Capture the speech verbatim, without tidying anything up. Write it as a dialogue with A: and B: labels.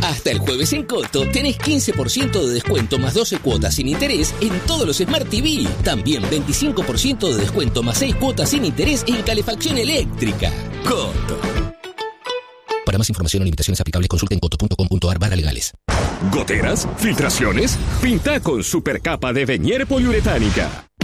A: Hasta el jueves en Coto tenés quince por ciento de descuento más doce cuotas sin interés en todos los Smart T V. También veinticinco por ciento de descuento más seis cuotas sin interés en calefacción eléctrica. Coto. Para más información o limitaciones aplicables, consulten coto punto com punto a r barra legales.
B: ¿Goteras? ¿Filtraciones? Pinta con Supercapa de Venier poliuretánica.